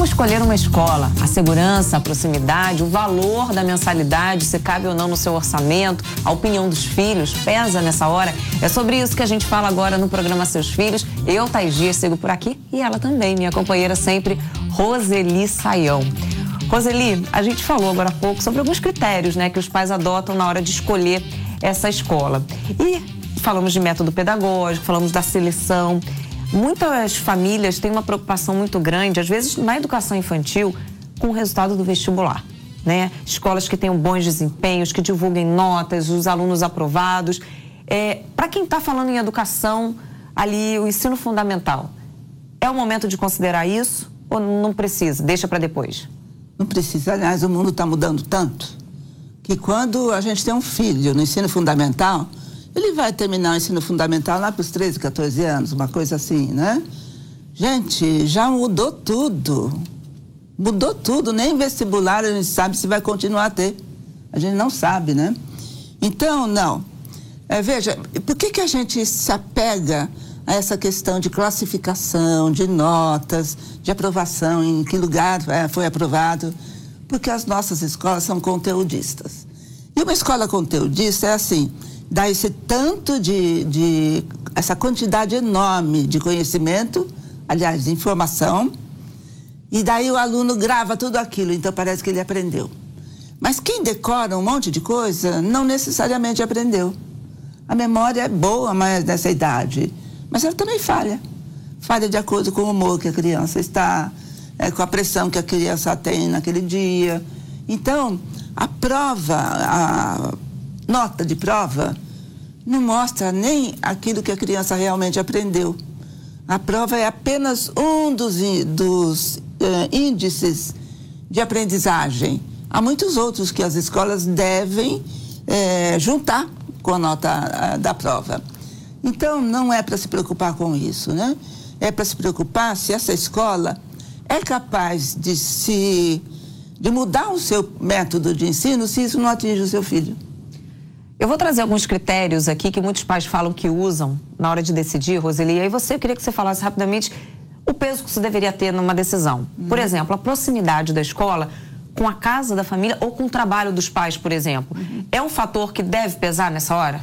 escolher uma escola, a segurança, a proximidade, o valor da mensalidade, se cabe ou não no seu orçamento, a opinião dos filhos, pesa nessa hora? É sobre isso que a gente fala agora no programa Seus Filhos. Eu, Thaís Dias, sigo por aqui e ela também, minha companheira sempre, Roseli Saião. Roseli, a gente falou agora há pouco sobre alguns critérios, né, que os pais adotam na hora de escolher essa escola. E falamos de método pedagógico, falamos da seleção. Muitas famílias têm uma preocupação muito grande, às vezes na educação infantil, com o resultado do vestibular, né? Escolas que tenham bons desempenhos, que divulguem notas, os alunos aprovados. Para quem está falando em educação, ali o ensino fundamental, é o momento de considerar isso ou não precisa? Deixa para depois? Não precisa. Aliás, o mundo está mudando tanto que quando a gente tem um filho no ensino fundamental, ele vai terminar o ensino fundamental lá para os 13, 14 anos, uma coisa assim, né? Gente, já mudou tudo. Mudou tudo. Nem vestibular a gente sabe se vai continuar a ter. A gente não sabe, né? Então, não. Veja, por que a gente se apega a essa questão de classificação, de notas, de aprovação, em que lugar foi aprovado? Porque as nossas escolas são conteudistas. E uma escola conteudista é assim, dá esse tanto essa quantidade enorme de conhecimento, aliás, de informação, e daí o aluno grava tudo aquilo, então parece que ele aprendeu. Mas quem decora um monte de coisa, não necessariamente aprendeu. A memória é boa, mas nessa idade, mas ela também falha. Falha de acordo com o humor que a criança está, com a pressão que a criança tem naquele dia. Então, a prova, a nota de prova não mostra nem aquilo que a criança realmente aprendeu. A prova é apenas um dos índices de aprendizagem. Há muitos outros que as escolas devem juntar com a nota da prova. Então, não é para se preocupar com isso, né? É para se preocupar se essa escola é capaz de mudar o seu método de ensino se isso não atinge o seu filho. Eu vou trazer alguns critérios aqui que muitos pais falam que usam na hora de decidir, Roseli. E aí eu queria que você falasse rapidamente o peso que você deveria ter numa decisão. Por exemplo, a proximidade da escola com a casa da família ou com o trabalho dos pais, por exemplo. É um fator que deve pesar nessa hora?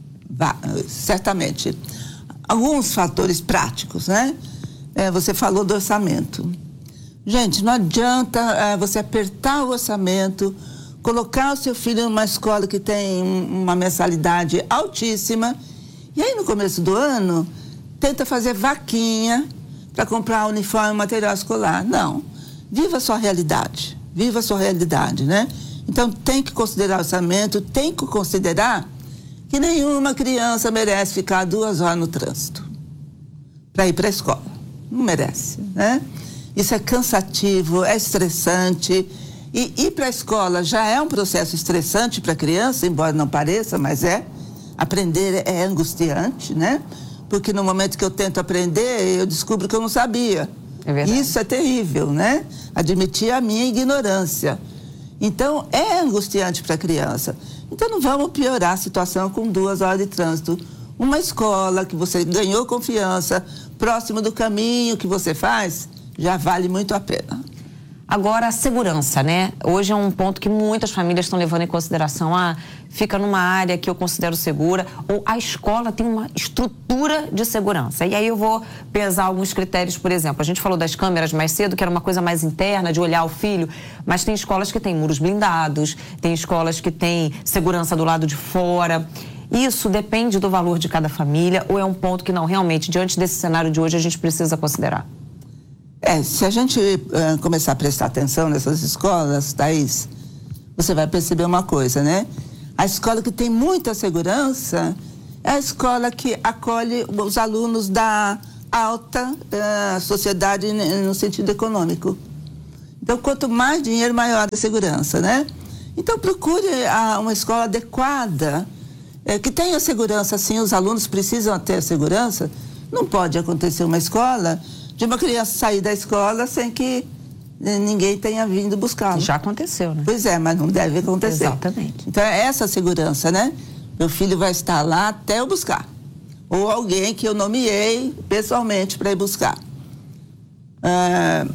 Certamente. Alguns fatores práticos, né? Você falou do orçamento. Gente, não adianta você apertar o orçamento, colocar o seu filho numa escola que tem uma mensalidade altíssima, e aí no começo do ano, tenta fazer vaquinha para comprar uniforme e material escolar. Não. Viva a sua realidade. Viva a sua realidade, né? Então tem que considerar o orçamento, tem que considerar que nenhuma criança merece ficar 2 horas no trânsito para ir para a escola. Não merece, né? Isso é cansativo, é estressante. E ir para a escola já é um processo estressante para a criança, embora não pareça, mas é. Aprender é angustiante, né? Porque no momento que eu tento aprender, eu descubro que eu não sabia. É verdade. Isso é terrível, né? Admitir a minha ignorância. Então, é angustiante para a criança. Então, não vamos piorar a situação com 2 horas de trânsito. Uma escola que você ganhou confiança, próximo do caminho que você faz, já vale muito a pena. Agora, a segurança, né? Hoje é um ponto que muitas famílias estão levando em consideração. Fica numa área que eu considero segura, ou a escola tem uma estrutura de segurança. E aí eu vou pesar alguns critérios, por exemplo. A gente falou das câmeras mais cedo, que era uma coisa mais interna, de olhar o filho, mas tem escolas que têm muros blindados, tem escolas que têm segurança do lado de fora. Isso depende do valor de cada família, ou é um ponto que não, realmente, diante desse cenário de hoje, a gente precisa considerar? Se a gente começar a prestar atenção nessas escolas, Thaís, você vai perceber uma coisa, né? A escola que tem muita segurança é a escola que acolhe os alunos da alta sociedade no sentido econômico. Então, quanto mais dinheiro, maior a segurança, né? Então, procure uma escola adequada, que tenha segurança, sim, os alunos precisam ter segurança. Não pode acontecer uma escola de uma criança sair da escola sem que ninguém tenha vindo buscá-lo. Já aconteceu, né? Pois é, mas não deve acontecer. Exatamente. Então, é essa segurança, né? Meu filho vai estar lá até eu buscar. Ou alguém que eu nomeei pessoalmente para ir buscar.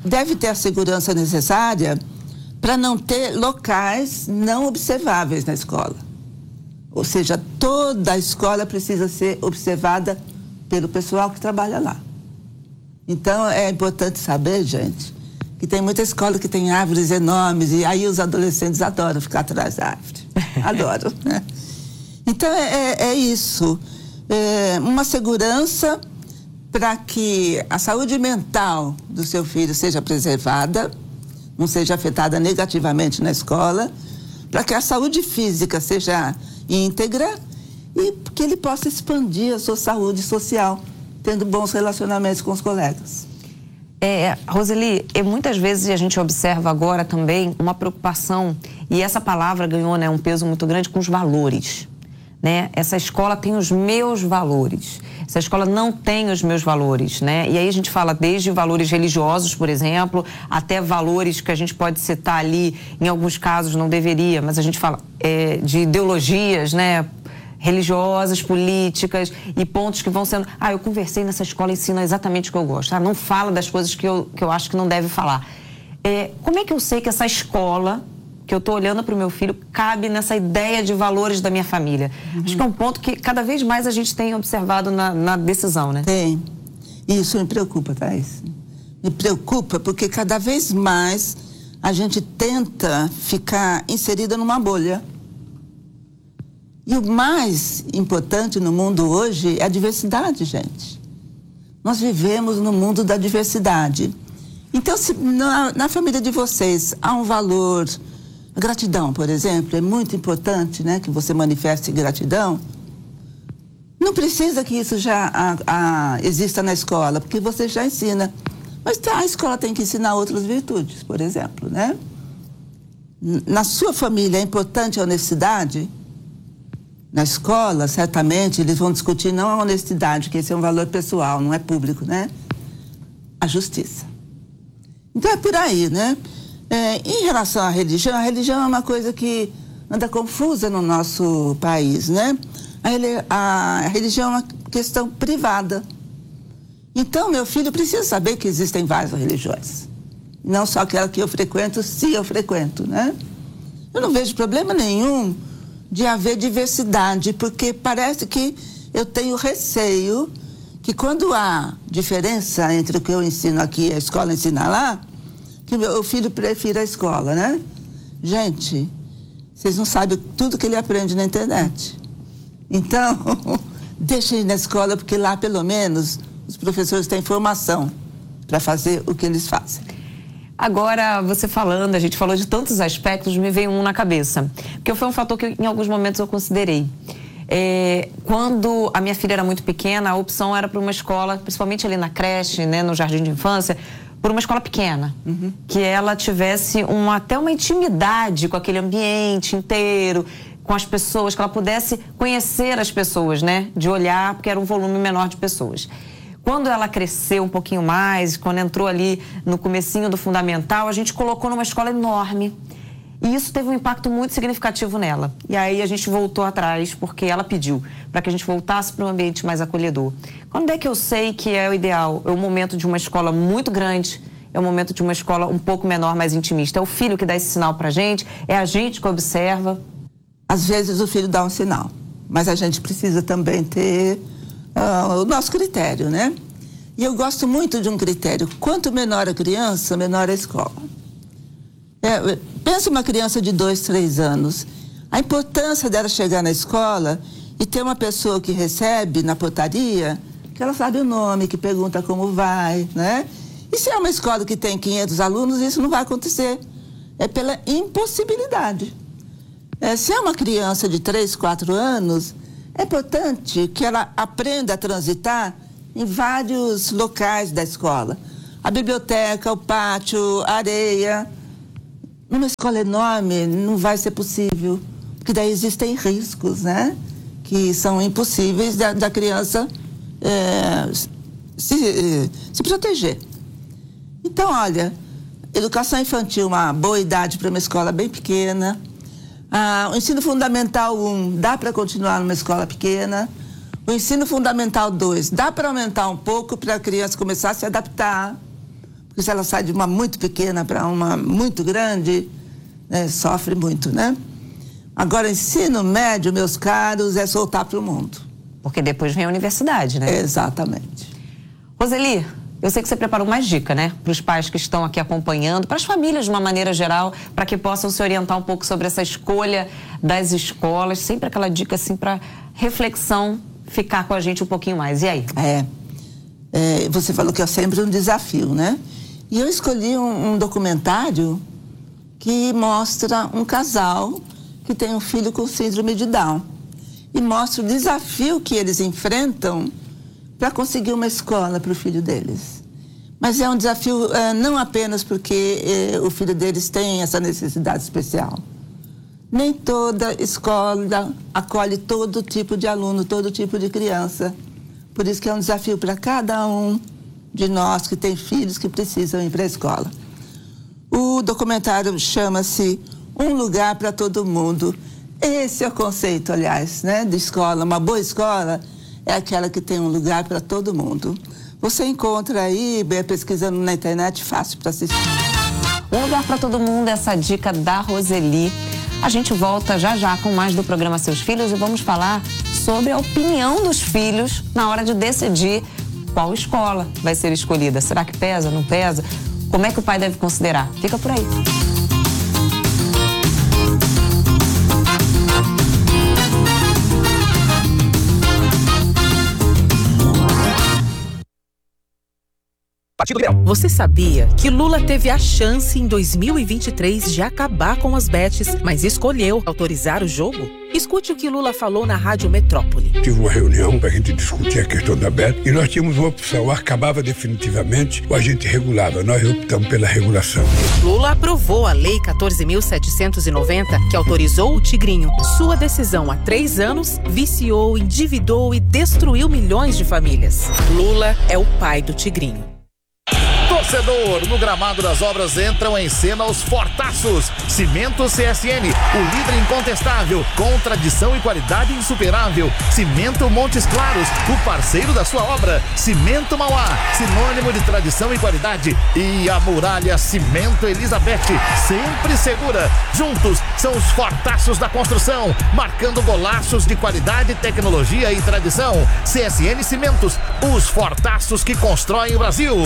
deve ter a segurança necessária para não ter locais não observáveis na escola. Ou seja, toda a escola precisa ser observada pelo pessoal que trabalha lá. Então, é importante saber, gente, que tem muita escola que tem árvores enormes e aí os adolescentes adoram ficar atrás da árvore. Adoram, né? Então, é isso. Uma segurança para que a saúde mental do seu filho seja preservada, não seja afetada negativamente na escola, para que a saúde física seja íntegra e que ele possa expandir a sua saúde social, tendo bons relacionamentos com os colegas. Roseli, muitas vezes a gente observa agora também uma preocupação, e essa palavra ganhou, né, um peso muito grande com os valores. Né? Essa escola tem os meus valores, essa escola não tem os meus valores, né? E aí a gente fala desde valores religiosos, por exemplo, até valores que a gente pode citar ali, em alguns casos não deveria, mas a gente fala de ideologias, né? Religiosas, políticas e pontos que vão sendo... eu conversei nessa escola, ensina exatamente o que eu gosto. Não fala das coisas que eu acho que não deve falar. Como é que eu sei que essa escola que eu estou olhando para o meu filho cabe nessa ideia de valores da minha família? Acho que é um ponto que cada vez mais a gente tem observado na decisão, né? Tem. Isso me preocupa, Thaís. Me preocupa porque cada vez mais a gente tenta ficar inserida numa bolha. E o mais importante no mundo hoje é a diversidade, gente. Nós vivemos no mundo da diversidade. Então, se na família de vocês há um valor... A gratidão, por exemplo, é muito importante, né, que você manifeste gratidão. Não precisa que isso já exista na escola, porque você já ensina. Mas a escola tem que ensinar outras virtudes, por exemplo, né? Na sua família é importante a honestidade? Na escola, certamente, eles vão discutir não a honestidade, que esse é um valor pessoal, não é público, né? A justiça. Então é por aí, né? Em relação à religião, a religião é uma coisa que anda confusa no nosso país, né? A religião é uma questão privada. Então, meu filho precisa saber que existem várias religiões. Não só aquela que eu frequento, se eu frequento, né? Eu não vejo problema nenhum de haver diversidade, porque parece que eu tenho receio que quando há diferença entre o que eu ensino aqui e a escola ensina lá, que meu filho prefira a escola, né? Gente, vocês não sabem tudo que ele aprende na internet. Então, deixem ele na escola, porque lá, pelo menos, os professores têm formação para fazer o que eles fazem. Agora, você falando, a gente falou de tantos aspectos, me veio um na cabeça. Porque foi um fator que em alguns momentos eu considerei. Quando a minha filha era muito pequena, a opção era para uma escola, principalmente ali na creche, né, no jardim de infância, por uma escola pequena, que ela tivesse até uma intimidade com aquele ambiente inteiro, com as pessoas, que ela pudesse conhecer as pessoas, né? De olhar, porque era um volume menor de pessoas. Quando ela cresceu um pouquinho mais, quando entrou ali no comecinho do fundamental, a gente colocou numa escola enorme. E isso teve um impacto muito significativo nela. E aí a gente voltou atrás, porque ela pediu para que a gente voltasse para um ambiente mais acolhedor. Quando é que eu sei que é o ideal? É o momento de uma escola muito grande, é o momento de uma escola um pouco menor, mais intimista. É o filho que dá esse sinal para a gente, é a gente que observa. Às vezes o filho dá um sinal, mas a gente precisa também ter o nosso critério, né? E eu gosto muito de um critério. Quanto menor a criança, menor a escola. Pensa uma criança de 2, 3 anos. A importância dela chegar na escola e ter uma pessoa que recebe na portaria, que ela sabe o nome, que pergunta como vai, né? E se é uma escola que tem 500 alunos, isso não vai acontecer. É pela impossibilidade. Se é uma criança de 3, 4 anos, é importante que ela aprenda a transitar em vários locais da escola. A biblioteca, o pátio, a areia. Numa escola enorme não vai ser possível, porque daí existem riscos, né? Que são impossíveis da criança se proteger. Então, olha, educação infantil, uma boa idade para uma escola bem pequena. O ensino fundamental 1 dá para continuar numa escola pequena. O ensino fundamental 2 dá para aumentar um pouco para a criança começar a se adaptar. Porque se ela sai de uma muito pequena para uma muito grande, né, sofre muito, né? Agora, ensino médio, meus caros, é soltar para o mundo. Porque depois vem a universidade, né? Exatamente. Roseli, eu sei que você preparou mais dica, né? Para os pais que estão aqui acompanhando, para as famílias de uma maneira geral, para que possam se orientar um pouco sobre essa escolha das escolas. Sempre aquela dica, assim, para reflexão, ficar com a gente um pouquinho mais. E aí? Você falou que é sempre um desafio, né? E eu escolhi um documentário que mostra um casal que tem um filho com síndrome de Down. E mostra o desafio que eles enfrentam para conseguir uma escola para o filho deles. Mas é um desafio não apenas porque o filho deles tem essa necessidade especial. Nem toda escola acolhe todo tipo de aluno, todo tipo de criança. Por isso que é um desafio para cada um de nós que tem filhos que precisam ir para a escola. O documentário chama-se Um Lugar para Todo Mundo. Esse é o conceito, aliás, né, de escola. Uma boa escola é aquela que tem um lugar para todo mundo. Você encontra aí, pesquisando na internet, fácil para assistir. Um Lugar para Todo Mundo, essa dica da Roseli. A gente volta já já com mais do programa Seus Filhos e vamos falar sobre a opinião dos filhos na hora de decidir qual escola vai ser escolhida. Será que pesa, não pesa? Como é que o pai deve considerar? Fica por aí. Você sabia que Lula teve a chance em 2023 de acabar com as bets, mas escolheu autorizar o jogo? Escute o que Lula falou na Rádio Metrópole. Tive uma reunião para a gente discutir a questão da bet e nós tínhamos uma opção, ou acabava definitivamente ou a gente regulava. Nós optamos pela regulação. Lula aprovou a Lei 14.790, que autorizou o Tigrinho. Sua decisão há 3 anos viciou, endividou e destruiu milhões de famílias. Lula é o pai do Tigrinho. Torcedor, no gramado das obras entram em cena os fortaços. Cimento CSN, o líder incontestável, com tradição e qualidade insuperável. Cimento Montes Claros, o parceiro da sua obra. Cimento Mauá, sinônimo de tradição e qualidade. E a muralha Cimento Elizabeth, sempre segura. Juntos são os fortaços da construção, marcando golaços de qualidade, tecnologia e tradição. CSN Cimentos, os fortaços que constroem o Brasil.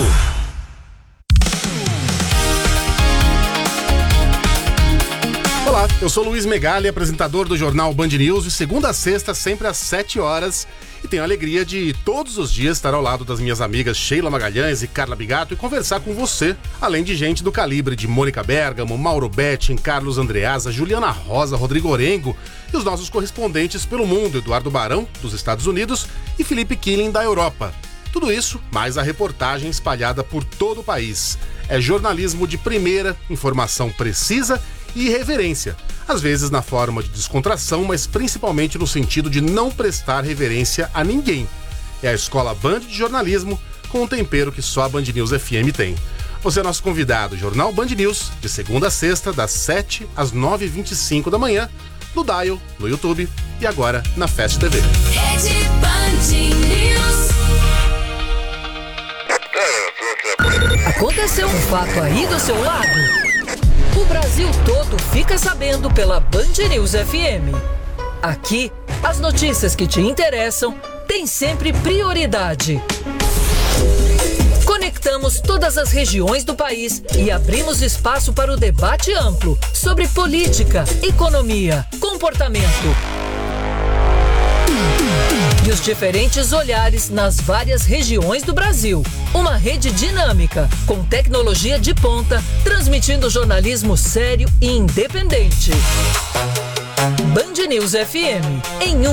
Olá, eu sou Luiz Megali, apresentador do jornal Band News, de segunda a sexta, sempre às 7 horas. E tenho a alegria de todos os dias estar ao lado das minhas amigas Sheila Magalhães e Carla Bigato e conversar com você, além de gente do calibre de Mônica Bergamo, Mauro Betting, Carlos Andreasa, Juliana Rosa, Rodrigo Orengo e os nossos correspondentes pelo mundo, Eduardo Barão, dos Estados Unidos, e Felipe Killing, da Europa. Tudo isso, mais a reportagem espalhada por todo o país. É jornalismo de primeira, informação precisa e irreverência. Às vezes na forma de descontração, mas principalmente no sentido de não prestar reverência a ninguém. É a Escola Band de Jornalismo, com um tempero que só a Band News FM tem. Você é nosso convidado, Jornal Band News, de segunda a sexta, das 7 às 9h25 da manhã, no Dial, no YouTube e agora na Fast TV. Aconteceu um fato aí do seu lado? O Brasil todo fica sabendo pela Band News FM. Aqui, as notícias que te interessam têm sempre prioridade. Conectamos todas as regiões do país e abrimos espaço para o debate amplo sobre política, economia, comportamento e os diferentes olhares nas várias regiões do Brasil. Uma rede dinâmica, com tecnologia de ponta, transmitindo jornalismo sério e independente. Band News FM, em